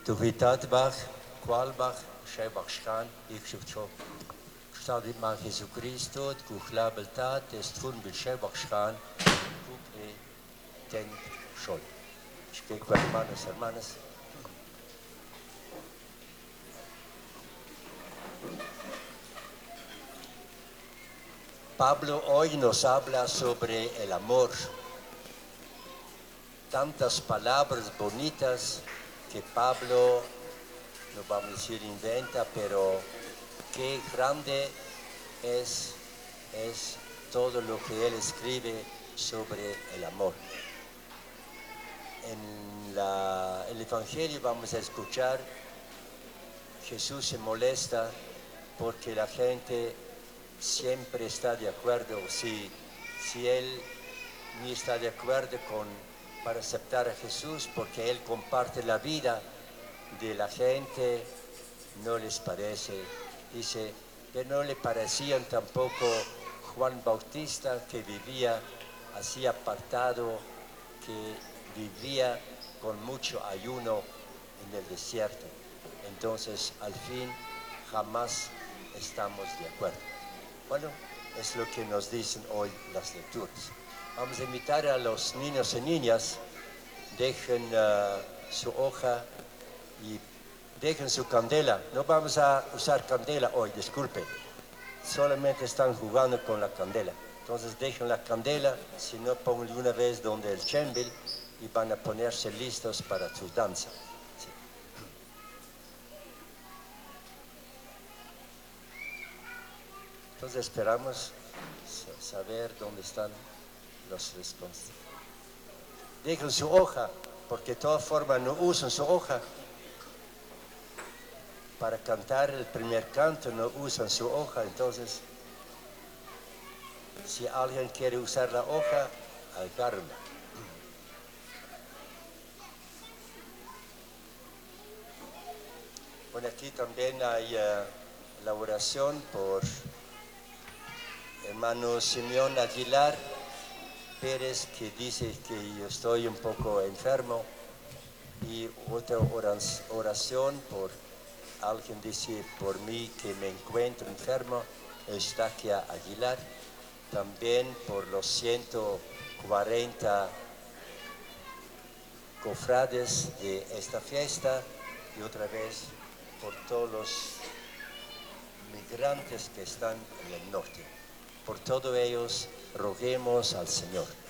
Tuvitatbach, Qualbach, Shebachshan, Ikshutcho. Stadit man Jesucristo, Kuchlabeltat, Estfun bil Shebachshan, Kukne, Ten Shol. Hermanos, hermanas. Pablo hoy nos habla sobre el amor. Tantas palabras bonitas que Pablo, no vamos a decir inventa, pero qué grande es todo lo que él escribe sobre el amor. En el Evangelio vamos a escuchar, Jesús se molesta porque la gente siempre está de acuerdo, si él ni está de acuerdo para aceptar a Jesús, porque él comparte la vida de la gente, no les parece. Dice, que no le parecían tampoco Juan Bautista, que vivía así apartado, que vivía con mucho ayuno en el desierto. Entonces, al fin, jamás estamos de acuerdo. Bueno, es lo que nos dicen hoy las lecturas. Vamos a invitar a los niños y niñas, dejen su hoja y dejen su candela. No vamos a usar candela hoy, disculpen. Solamente están jugando con la candela. Entonces dejen la candela, si no pongan una vez donde el chembil y van a ponerse listos para su danza. Sí. Entonces esperamos saber dónde están los responsables. Dejen su hoja, porque de todas formas no usan su hoja. Para cantar el primer canto no usan su hoja, entonces si alguien quiere usar la hoja, agárrenla. Bueno, aquí también hay la oración por hermano Simeón Aguilar Pérez, que dice que yo estoy un poco enfermo, y otra oración por alguien dice por mí que me encuentro enfermo, Eustaquia Aguilar. También por los 140 cofrades de esta fiesta, y otra vez por todos los migrantes que están en el norte. Por todos ellos roguemos al Señor.